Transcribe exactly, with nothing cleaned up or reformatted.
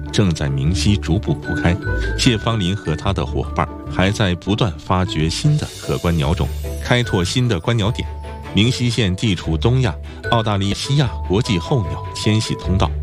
正在明溪逐步铺开。谢芳林和他的伙伴还在不断发掘新的可观鸟种，开拓新的观鸟点。明溪县地处东亚、澳大利亚、西亚国际候鸟迁徙通道，